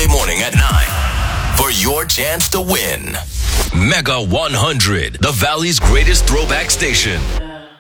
Monday morning at 9 for your chance to win. Mega 100, the Valley's greatest throwback station.